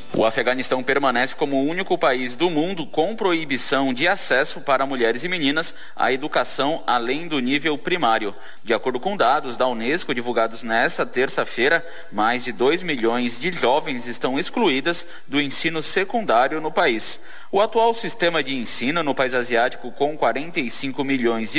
O Afeganistão permanece como o único país do mundo com proibição de acesso para mulheres e meninas à educação além do nível primário. De acordo com dados da Unesco divulgados nesta terça-feira, mais de 2 milhões de jovens estão excluídas do ensino secundário no país. O atual sistema de ensino no país asiático, com 45 milhões de